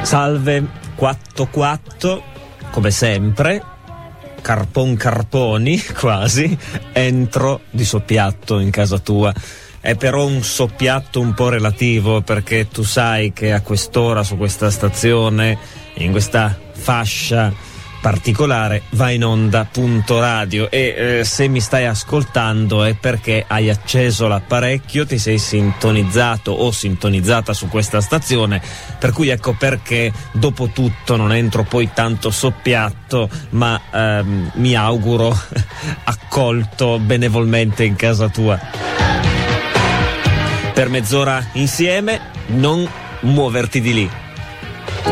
Salve, quatto, come sempre, carponi quasi, entro di soppiatto in casa tua. È però un soppiatto un po' relativo, perché tu sai che a quest'ora su questa stazione, in questa fascia particolare, va in onda Punto Radio e se mi stai ascoltando è perché hai acceso l'apparecchio, ti sei sintonizzato o sintonizzata su questa stazione, per cui ecco perché dopo tutto non entro poi tanto soppiatto, ma mi auguro accolto benevolmente in casa tua. Per mezz'ora insieme, non muoverti di lì.